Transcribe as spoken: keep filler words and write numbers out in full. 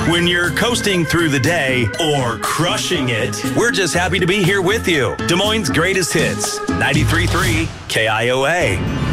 When you're coasting through the day or crushing it, we're just happy to be here with you. Des Moines' greatest hits, ninety-three point three K I O A.